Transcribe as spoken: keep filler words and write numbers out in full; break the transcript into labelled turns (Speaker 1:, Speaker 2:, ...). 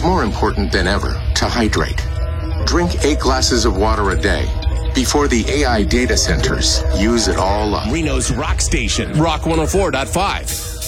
Speaker 1: it's more important than ever to hydrate. Drink eight glasses of water a day before the A I data centers use it all up.
Speaker 2: Reno's Rock Station, Rock one oh four point five.